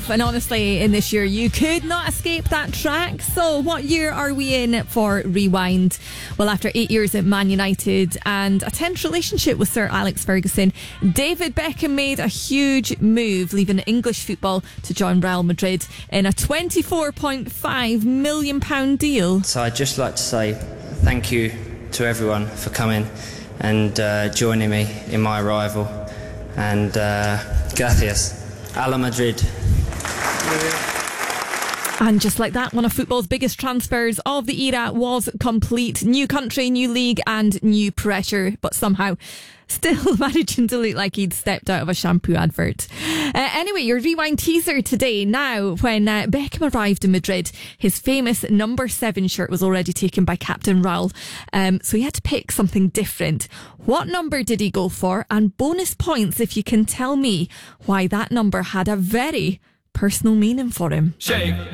And honestly, in this year, you could not escape that track. So what year are we in for Rewind? Well, after 8 years at Man United and a tense relationship with Sir Alex Ferguson, David Beckham made a huge move, leaving English football to join Real Madrid in a £24.5 million deal. So I'd just like to say thank you to everyone for coming and joining me in my arrival. And gracias. A la Madrid. And just like that, one of football's biggest transfers of the era was complete. New country, new league and new pressure, but somehow still managing to look like he'd stepped out of a shampoo advert. Anyway, your Rewind teaser today. Now, when Beckham arrived in Madrid, his famous number 7 shirt was already taken by Captain Raul. So he had to pick something different. What number did he go for? And bonus points if you can tell me why that number had a very personal meaning for him. Shake.